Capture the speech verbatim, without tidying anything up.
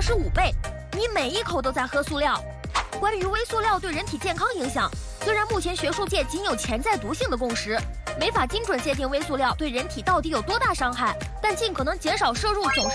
二十五倍，你每一口都在喝塑料。关于微塑料对人体健康影响，虽然目前学术界仅有潜在毒性的共识，没法精准界定微塑料对人体到底有多大伤害，但尽可能减少摄入总是。